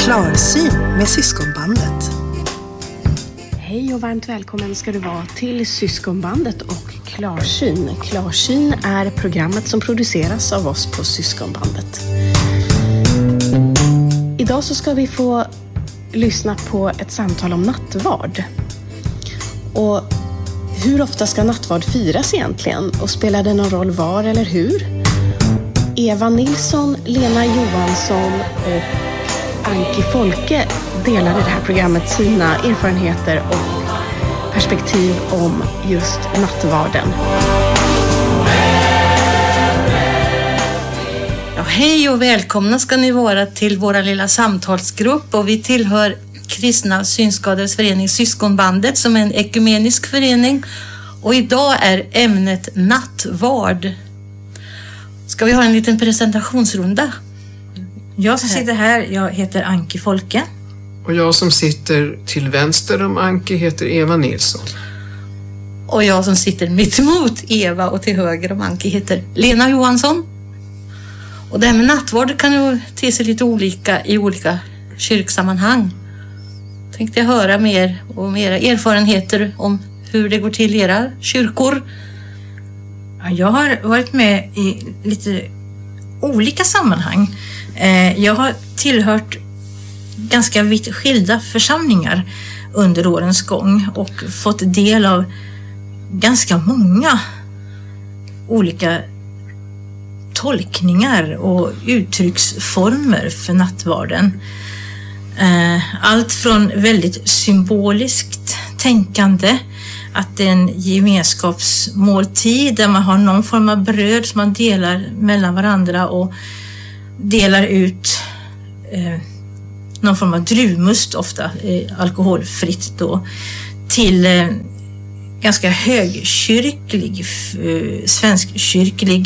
Klarsyn med Syskonbandet. Hej och varmt välkommen ska du vara till Syskonbandet och Klarsyn. Klarsyn är programmet som produceras av oss på Syskonbandet. Idag så ska vi få lyssna på ett samtal om nattvard. Och hur ofta ska nattvard firas egentligen? Och spelar det någon roll var eller hur? Eva Nilsson, Lena Johansson och Anki Folke delar i det här programmet sina erfarenheter och perspektiv om just nattvarden. Ja, hej och välkomna ska ni vara till våra lilla samtalsgrupp, och vi tillhör Kristna Synskadades förening Syskonbandet som är en ekumenisk förening, och idag är ämnet nattvard. Ska vi ha en liten presentationsrunda? Jag som sitter här, jag heter Anki Folke. Och jag som sitter till vänster om Anki heter Eva Nilsson. Och jag som sitter mitt emot Eva och till höger om Anki heter Lena Johansson. Och det här med nattvard kan ju te sig lite olika i olika kyrksammanhang. Tänkte jag höra mer om era erfarenheter om hur det går till i era kyrkor. Ja, jag har varit med i lite olika sammanhang. Jag har tillhört ganska vitt skilda församlingar under årens gång och fått del av ganska många olika tolkningar och uttrycksformer för nattvarden. Allt från väldigt symboliskt tänkande, att det är en gemenskapsmåltid där man har någon form av bröd som man delar mellan varandra och delar ut någon form av druvmust, ofta alkoholfritt då, till ganska högkyrklig, svenskkyrklig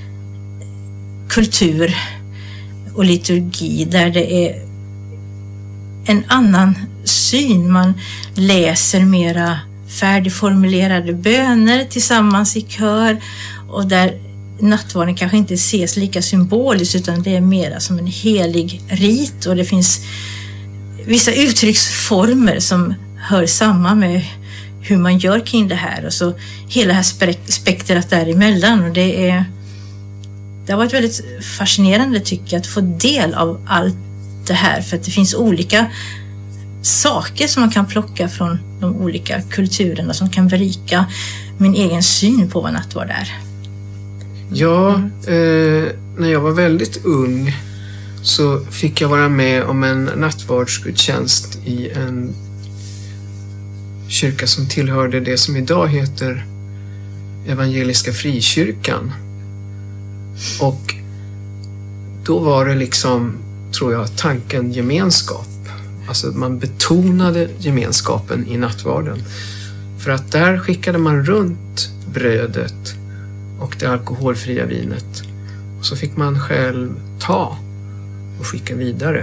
kultur och liturgi där det är en annan syn. Man läser mera färdigformulerade böner tillsammans i kör, och där nattvarden kanske inte ses lika symboliskt utan det är mera som en helig rit, och det finns vissa uttrycksformer som hör samman med hur man gör kring det här, och så hela det här spektrat däremellan. Och det har varit väldigt fascinerande, tycker jag, att få del av allt det här, för att det finns olika saker som man kan plocka från de olika kulturerna som kan berika min egen syn på vad nattvard är. Ja, när jag var väldigt ung så fick jag vara med om en nattvardsgudstjänst i en kyrka som tillhörde det som idag heter Evangeliska Frikyrkan. Och då var det liksom, tror jag, tanken gemenskap. Alltså man betonade gemenskapen i nattvarden. För att där skickade man runt brödet och det alkoholfria vinet. Och så fick man själv ta och skicka vidare.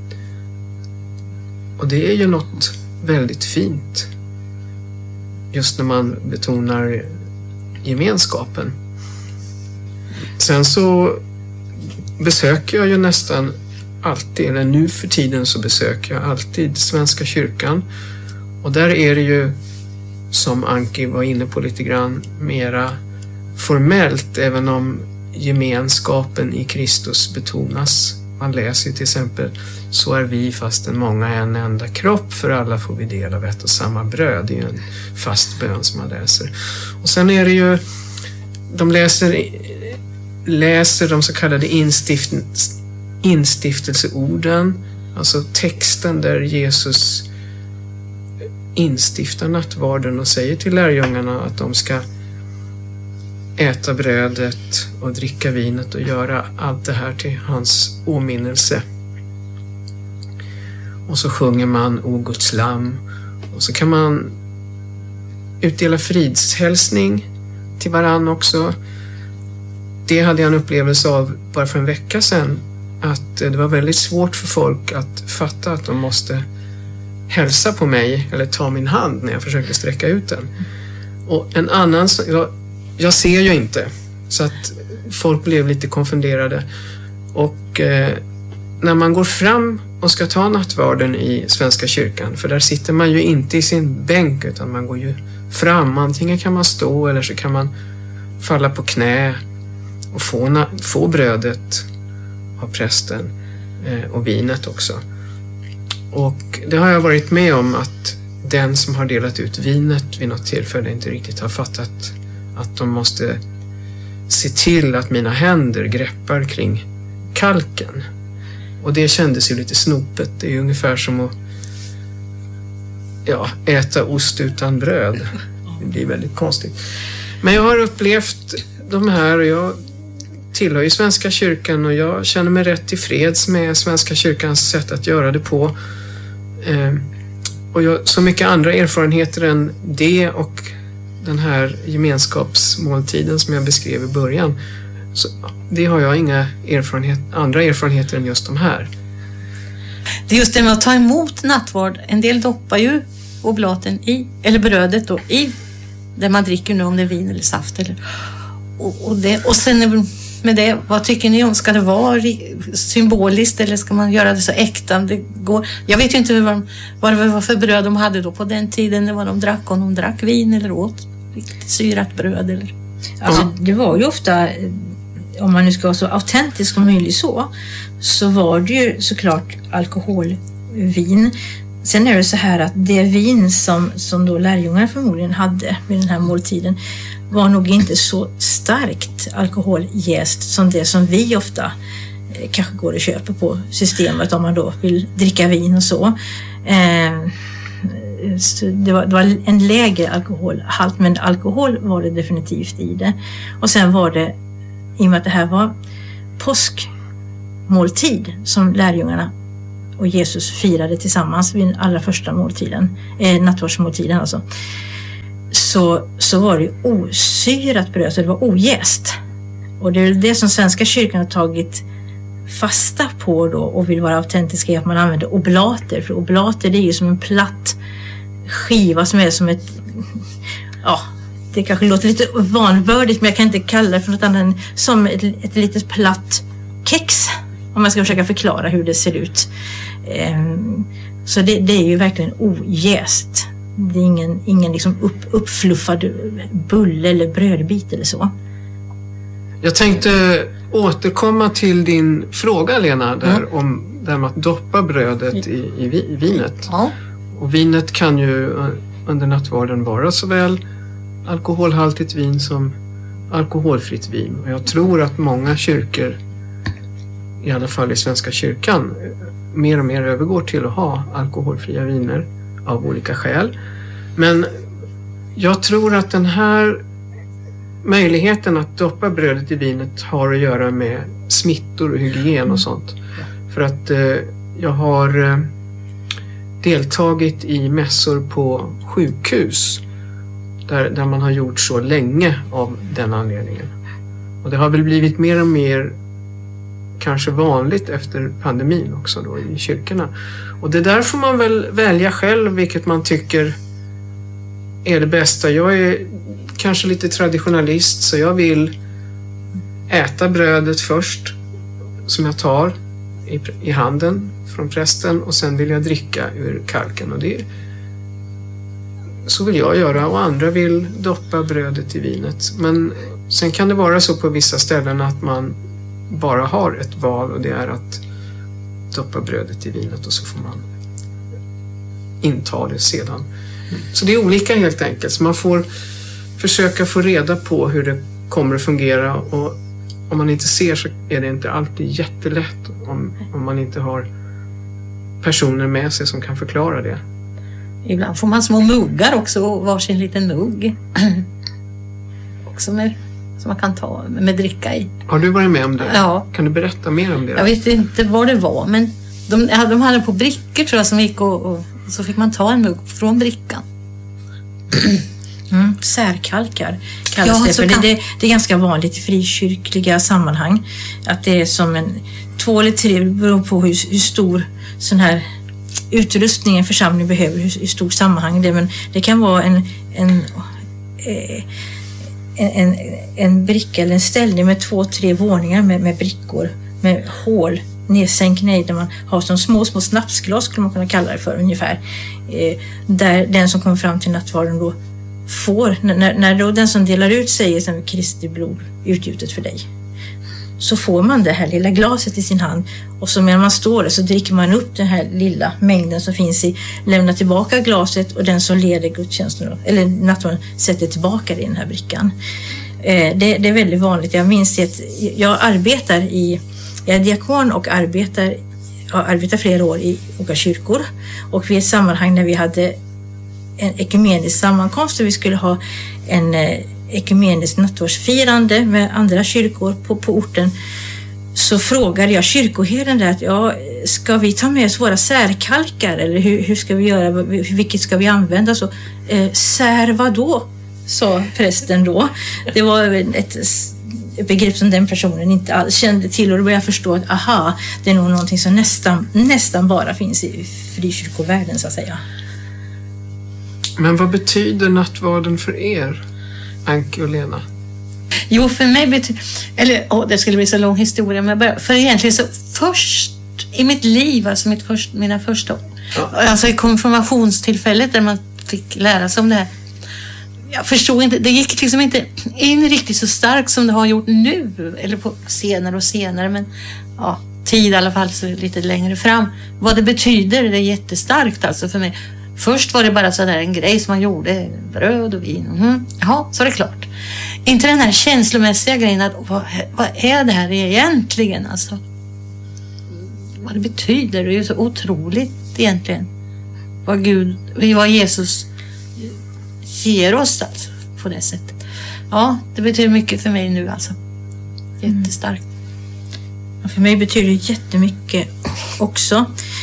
Och det är ju något väldigt fint. Just när man betonar gemenskapen. Sen så besöker jag ju nästan alltid, eller nu för tiden så besöker jag alltid Svenska kyrkan. Och där är det ju, som Anki var inne på lite grann, mera formellt, även om gemenskapen i Kristus betonas. Man läser ju till exempel: så är vi fastän många en enda kropp, för alla får vi del av ett och samma bröd. Det är ju en fast bön som man läser. Och sen är det ju, de läser de så kallade instiftelseorden, alltså texten där Jesus instiftar nattvarden och säger till lärjungarna att de ska äta brödet och dricka vinet och göra allt det här till hans åminnelse. Och så sjunger man O Guds lamm, och så kan man utdela fridshälsning till varann också. Det hade jag en upplevelse av bara för en vecka sedan, att det var väldigt svårt för folk att fatta att de måste hälsa på mig eller ta min hand när jag försökte sträcka ut den. Och en annan, jag ser ju inte, så att folk blev lite konfunderade. Och när man går fram och ska ta nattvarden i Svenska kyrkan, för där sitter man ju inte i sin bänk utan man går ju fram. Antingen kan man stå eller så kan man falla på knä och få brödet av prästen och vinet också. Och det har jag varit med om, att den som har delat ut vinet vid något tillfälle inte riktigt har fattat att de måste se till att mina händer greppar kring kalken. Och det kändes ju lite snopet. Det är ju ungefär som att äta ost utan bröd. Det blir väldigt konstigt. Men jag har upplevt de här, och jag tillhör ju Svenska kyrkan och jag känner mig rätt tillfreds med Svenska kyrkans sätt att göra det på. Och jag, så mycket andra erfarenheter än det och den här gemenskapsmåltiden som jag beskrev i början, så det har jag inga andra erfarenheter än just de här. Det är just det med att ta emot nattvard. En del doppar ju oblaten i, eller brödet då, i det man dricker nu, om det är vin eller saft. Och sen med det, vad tycker ni om? Ska det vara symboliskt eller ska man göra det så äkta? Det går. Jag vet ju inte vad det var för bröd de hade då på den tiden, vad de drack, om de drack vin eller åt riktigt syrat bröd eller... Alltså, det var ju ofta, om man nu ska vara så autentisk som möjligt så var det ju såklart alkoholvin. Sen är det så här att det vin som då lärjungarna förmodligen hade vid den här måltiden var nog inte så starkt alkoholjäst som det som vi ofta kanske går och köper på systemet om man då vill dricka vin och så. Så det var en lägre alkoholhalt, men alkohol var det definitivt i det. Och sen var det, i och med att det här var påskmåltid som lärjungarna och Jesus firade tillsammans vid den allra första måltiden, nattvardsmåltiden alltså, så var det osyrat bröd, så det var ojäst. Och det är det som Svenska kyrkan har tagit fasta på då och vill vara autentiska i, att man använder oblater. För oblater, det är ju som en platt skiva som är som ett, det kanske låter lite vanvördigt, men jag kan inte kalla det för något annat än som ett litet platt kex, om man ska försöka förklara hur det ser ut. Så det är ju verkligen ojäst. Det är ingen liksom uppfluffad bulle eller brödbit eller så. Jag tänkte återkomma till din fråga, Lena, där om det här med att doppa brödet i vinet. Ja. Och vinet kan ju under nattvarden vara såväl alkoholhaltigt vin som alkoholfritt vin. Och jag tror att många kyrkor, i alla fall i Svenska kyrkan, mer och mer övergår till att ha alkoholfria viner av olika skäl. Men jag tror att den här möjligheten att doppa brödet i vinet har att göra med smittor och hygien och sånt. För att jag har deltagit i mässor på sjukhus där man har gjort så länge av den anledningen. Och det har väl blivit mer och mer kanske vanligt efter pandemin också då i kyrkorna. Och det där får man väl välja själv vilket man tycker är det bästa. Jag är kanske lite traditionalist, så jag vill äta brödet först som jag tar i handen från prästen, och sen vill jag dricka ur kalken, och så vill jag göra, och andra vill doppa brödet i vinet. Men sen kan det vara så på vissa ställen att man bara har ett val, och det är att doppa brödet i vinet och så får man inta det sedan. Så det är olika helt enkelt, så man får försöka få reda på hur det kommer att fungera, och om man inte ser så är det inte alltid jättelätt om man inte har personer med sig som kan förklara det. Ibland får man små muggar också, varsin liten mugg också som man kan ta med dricka i. Har du varit med om det? Ja. Kan du berätta mer om det? Jag vet inte vad det var, men de hade på brickor tror jag som gick och så fick man ta en mugg från brickan. Särkalkar kallas det, för det är ganska vanligt i frikyrkliga sammanhang att det är som 2 eller 3, beror på hur stor sån här utrustning en församling behöver, hur stort sammanhang det är, men det kan vara en bricka eller en ställning med 2-3 våningar med brickor med hål nedsänkt där man har som små snapsglas, skulle man kunna kalla det för ungefär. Där den som kommer fram till nattvarden då får, när då den som delar ut säger som Kristi blod utgjutet för dig, så får man det här lilla glaset i sin hand, och så medan man står där så dricker man upp den här lilla mängden som finns i, lämnar tillbaka glaset, och den som leder gudstjänsten då, eller nattvarden, sätter tillbaka det i den här brickan. Det är väldigt vanligt. Jag minns att jag är diakon och arbetar flera år i olika kyrkor, och vid ett sammanhang när vi hade en ekumenisk sammankomst och vi skulle ha en ekumenisk nattvardsfirande med andra kyrkor på orten, så frågade jag kyrkoherden där att ska vi ta med oss våra särkalkar, eller hur ska vi göra, vilket ska vi använda? Så sär vad då? Sa prästen då. Det var ett begrepp som den personen inte alls kände till, och då började jag förstå att det är nog någonting som nästan bara finns i frikyrkovärlden, så att säga. Men vad betyder nattvarden för er, Anki och Lena? Jo, för mig betyder... det skulle bli så lång historia, men för egentligen så först i mitt liv, alltså mina första år, alltså i konfirmationstillfället där man fick lära sig om det här, jag förstod inte, det gick liksom inte in riktigt så starkt som det har gjort nu, eller på senare, men tid i alla fall, så lite längre fram. Vad det betyder, det är jättestarkt alltså för mig. Först var det bara så där en grej som man gjorde, bröd och vin. Så är det klart. Inte den här känslomässiga grejen att vad är det här egentligen, alltså? Vad det betyder, det är ju så otroligt egentligen. Vad Jesus ger oss alltså, på det sättet. Ja, det betyder mycket för mig nu alltså. Jättestarkt. För mig betyder det jättemycket också.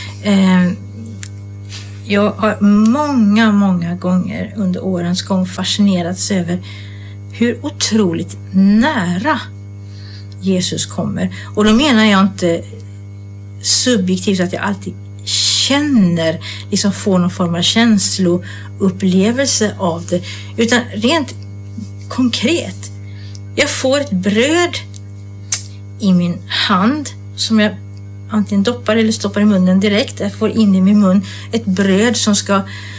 Jag har många gånger under årens gång fascinerats över hur otroligt nära Jesus kommer. Och då menar jag inte subjektivt att jag alltid känner, liksom får någon form av känsloupplevelse av det, utan rent konkret. Jag får ett bröd i min hand som jag antingen doppar eller stoppar i munnen direkt. Jag får in i min mun ett bröd som ska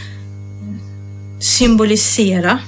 symbolisera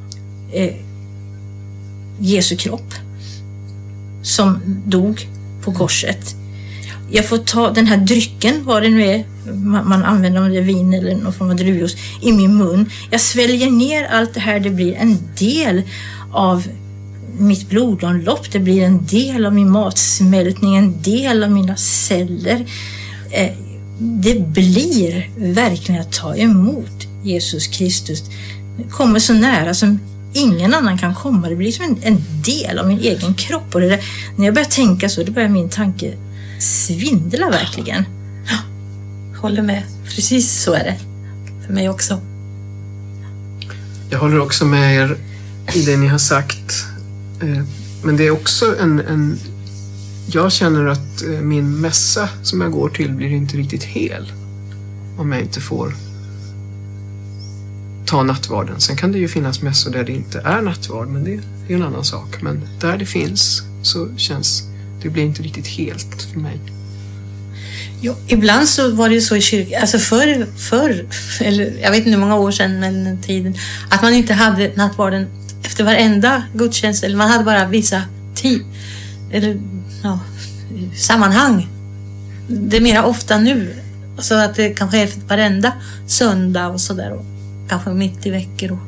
Jesu kropp som dog på korset. Jag får ta den här drycken, vad det nu är man använder, om det är vin eller någon form av druvjuice, i min mun. Jag sväljer ner allt det här, det blir en del av mitt blodomlopp, det blir en del av min matsmältning, en del av mina celler. Det blir verkligen att ta emot Jesus Kristus. Det kommer så nära som ingen annan kan komma. Det blir som en del av min egen kropp. Och det där, när jag börjar tänka så, då börjar min tanke svindla verkligen. Håller med. Precis så är det. För mig också. Jag håller också med er i det ni har sagt. Men det är också jag känner att min mässa som jag går till blir inte riktigt hel om jag inte får ta nattvarden. Sen kan det ju finnas mässor där det inte är nattvard, men det är ju en annan sak. Men där det finns så känns det blir inte riktigt helt för mig. Jo, ibland så var det ju så i kyrkan, alltså förr, eller jag vet inte hur många år sedan, men tiden, att man inte hade nattvarden efter varenda gudstjänst, eller man hade bara vissa tid eller sammanhang. Det är mera ofta nu, så att det kanske är varenda söndag och sådär, och kanske mitt i veckor.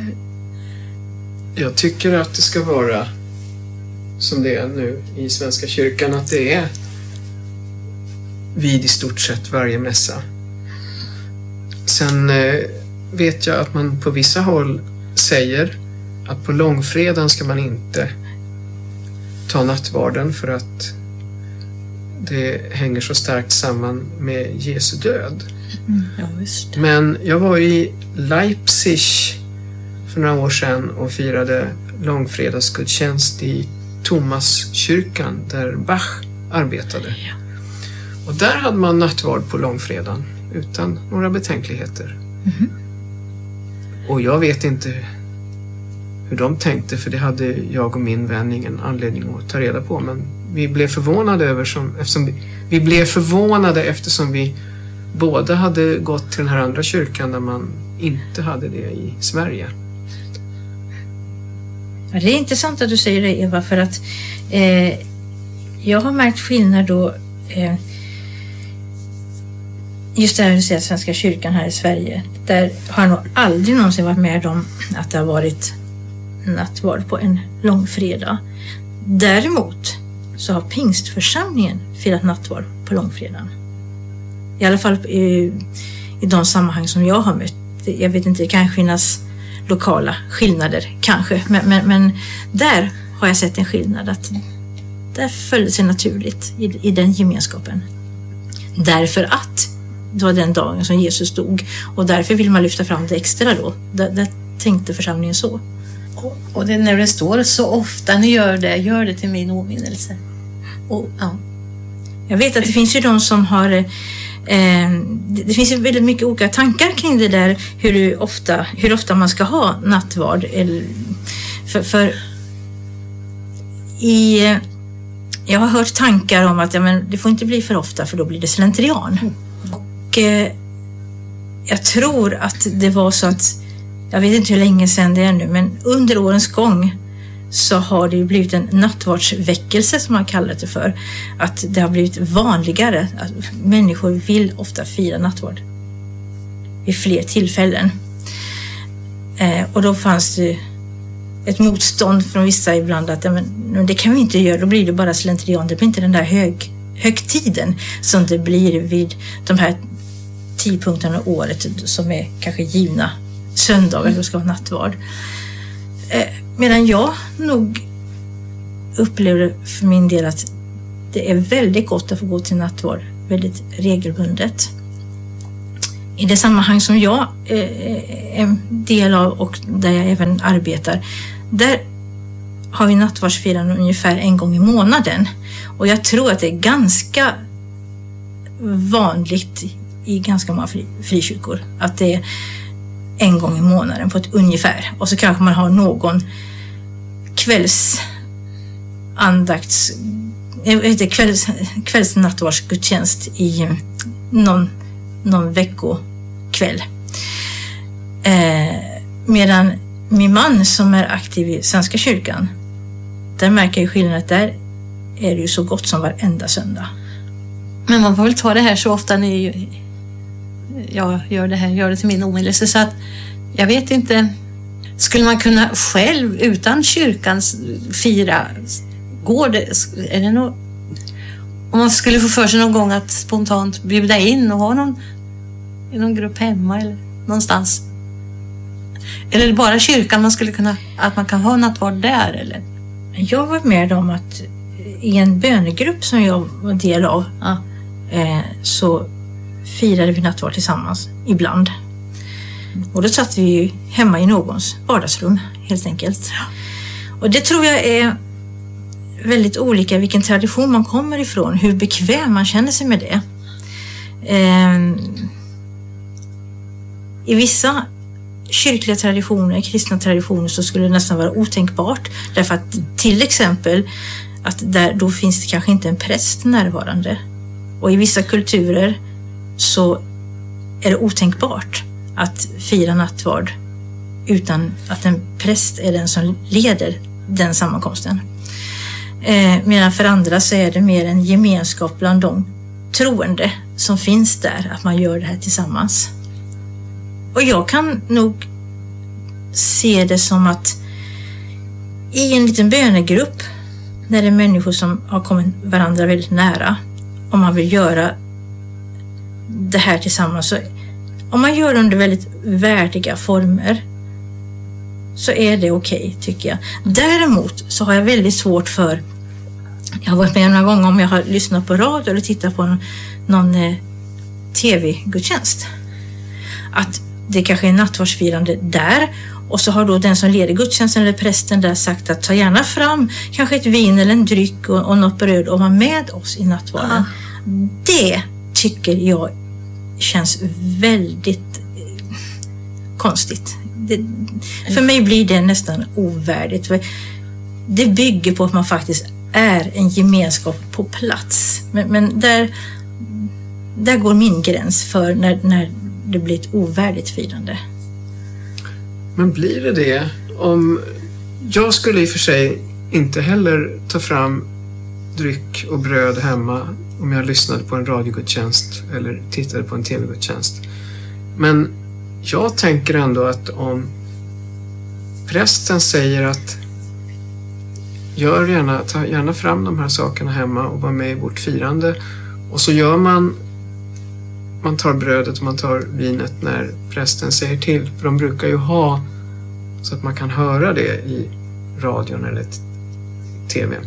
Jag tycker att det ska vara som det är nu i Svenska kyrkan, att det är vid i stort sett varje mässa. Sen vet jag att man på vissa håll säger att på långfredagen ska man inte ta nattvarden för att det hänger så starkt samman med Jesu död. Ja, just. Men jag var i Leipzig för några år sedan och firade långfredagsgudstjänst i Thomaskyrkan där Bach arbetade. Ja. Och där hade man nattvard på långfredagen utan några betänkligheter. Och jag vet inte hur de tänkte, för det hade jag och min vän ingen anledning att ta reda på. Men vi blev förvånade över eftersom Vi blev förvånade eftersom vi båda hade gått till den här andra kyrkan där man inte hade det i Sverige. Ja, det är intressant att du säger det, Eva, för att jag har märkt skillnad då just det här du säger, Svenska kyrkan här i Sverige. Där har jag nog aldrig någonsin varit med om att det har varit nattvard på en långfredag. Däremot så har pingstförsamlingen firat nattvard på långfredagen. I alla fall i de sammanhang som jag har mött. Jag vet inte, det kan finnas lokala skillnader kanske. Men där har jag sett en skillnad. Att där följde sig naturligt i den gemenskapen. Därför att det var den dagen som Jesus dog. Och därför vill man lyfta fram det extra då. Där tänkte församlingen så. Och det, när det står så ofta ni gör det till min åminnelse. Och, ja. Jag vet att det finns ju de som har det finns ju väldigt mycket olika tankar kring det där hur ofta man ska ha nattvard. Jag har hört tankar om att det får inte bli för ofta för då blir det slentrian. Och jag tror att det var så att, jag vet inte hur länge sedan det är nu, men under årens gång så har det ju blivit en nattvardsväckelse som man kallar det för. Att det har blivit vanligare att människor vill ofta fira nattvard vid fler tillfällen. Och då fanns det ett motstånd från vissa ibland att men det kan vi inte göra, då blir det bara slentrian. Det blir inte den där högtiden som det blir vid de här tidpunkterna året som är kanske givna söndagar då ska ha nattvard. Medan jag nog upplever för min del att det är väldigt gott att få gå till nattvard väldigt regelbundet. I det sammanhang som jag är en del av och där jag även arbetar, där har vi nattvardsfirande ungefär en gång i månaden. Och jag tror att det är ganska vanligt i ganska många frikyrkor att det är en gång i månaden på ett ungefär. Och så kanske man har någon kvällsnattvardsgudstjänst i någon veckokväll. Medan min man som är aktiv i Svenska kyrkan, där märker jag skillnaden att där är det ju så gott som varenda söndag. Men man får väl ta det här så ofta jag gör det till min åminnelse, så att jag vet inte, skulle man kunna själv utan kyrkans fira, går det, är det något, om man skulle få för sig någon gång att spontant bjuda in och ha någon grupp hemma eller någonstans, eller är det bara kyrkan man skulle kunna, att man kan ha nattvard där eller? Jag var med om att i en bönegrupp som jag var del av så firade vi nattvard tillsammans ibland. Och då satt vi ju hemma i någons vardagsrum helt enkelt. Och det tror jag är väldigt olika vilken tradition man kommer ifrån, hur bekväm man känner sig med det. I vissa kyrkliga traditioner, kristna traditioner, så skulle det nästan vara otänkbart. Därför att till exempel att då finns det kanske inte en präst närvarande. Och i vissa kulturer så är det otänkbart att fira nattvard utan att en präst är den som leder den sammankomsten. Medan för andra så är det mer en gemenskap bland de troende som finns där, att man gör det här tillsammans. Och jag kan nog se det som att i en liten bönegrupp, när det är människor som har kommit varandra väldigt nära, om man vill göra det här tillsammans, så om man gör det under väldigt värdiga former så är det okej, tycker jag. Däremot så har jag väldigt svårt för, jag har varit med några gånger om jag har lyssnat på radio eller tittat på någon tv-gudstjänst, att det kanske är nattvardsfirande där, och så har då den som leder gudstjänsten eller prästen där sagt att ta gärna fram kanske ett vin eller en dryck och något bröd och vara med oss i nattvarden. Det tycker jag känns väldigt konstigt. För mig blir det nästan ovärdigt. För det bygger på att man faktiskt är en gemenskap på plats. Men där går min gräns för när det blir ett ovärdigt firande. Men blir det om... Jag skulle i och för sig inte heller ta fram dryck och bröd hemma om jag lyssnade på en radiogudstjänst eller tittade på en tv-gudstjänst. Men jag tänker ändå att om prästen säger att ta gärna fram de här sakerna hemma och var med i vårt firande, och så gör man tar brödet och man tar vinet när prästen säger till, för de brukar ju ha så att man kan höra det i radion eller tvn.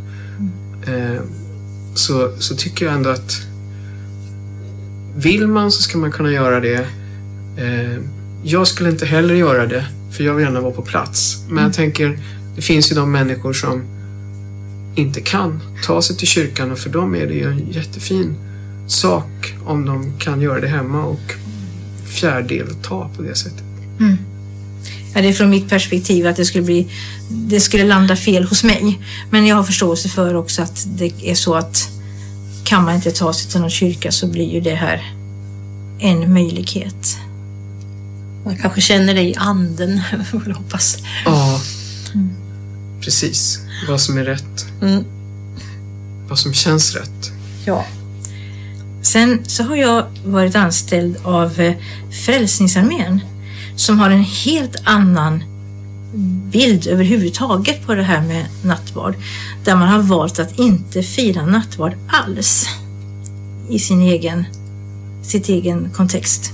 Så tycker jag ändå att vill man så ska man kunna göra det. Jag skulle inte heller göra det, för jag vill gärna vara på plats. Men jag tänker, det finns ju de människor som inte kan ta sig till kyrkan, och för dem är det ju en jättefin sak om de kan göra det hemma och fjärdelta på det sättet. Ja, det är från mitt perspektiv att det skulle landa fel hos mig. Men jag har förståelse för också att det är så att kan man inte ta sig till någon kyrka så blir ju det här en möjlighet. Man kanske känner det i anden, får jag hoppas. Ja, precis. Vad som är rätt. Vad som känns rätt. Ja. Sen så har jag varit anställd av Frälsningsarmén som har en helt annan bild överhuvudtaget på det här med nattvard. Där man har valt att inte fira nattvard alls i sitt egen kontext.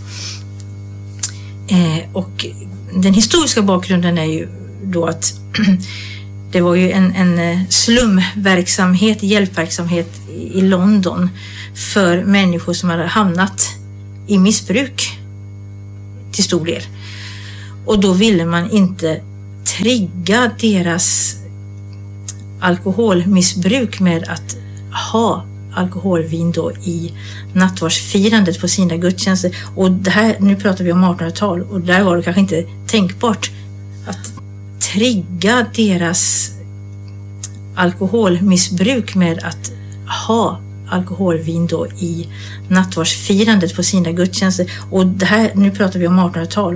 Och den historiska bakgrunden är ju då att det var ju en slumverksamhet, hjälpverksamhet i London för människor som hade hamnat i missbruk till stor del. Och då ville man inte trigga deras alkoholmissbruk med att ha alkoholvin då i nattvardsfirandet på sina gudstjänster. Och det här, nu pratar vi om 1800-tal, och där var det kanske inte tänkbart att trigga deras alkoholmissbruk med att ha alkoholvin då i nattvardsfirandet på sina gudstjänster. Och det här, nu pratar vi om 1800-tal.